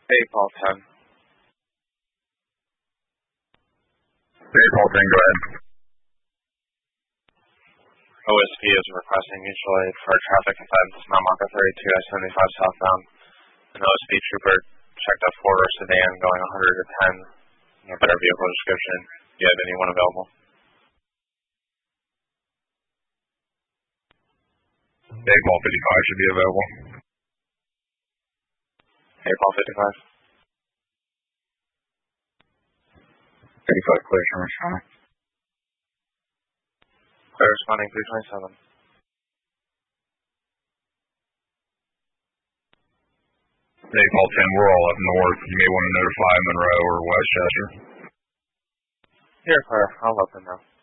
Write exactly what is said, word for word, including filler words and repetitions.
Hey, Paul ten. Hey, Paul ten, go ahead. O S P is requesting mutual aid for a traffic offense, Mount Marco thirty-two I seventy-five southbound. An O S P trooper checked a four-door sedan going one hundred to ten. A better vehicle description. Do you have anyone available? Hey, Paul fifty-five should be available. Hey, Paul fifty-five. fifty-five clear from responding. Clear responding three twenty-seven. Hey, Paul ten, we're all up north. You may want to notify Monroe or Westchester. Here, Claire. I'll let them know.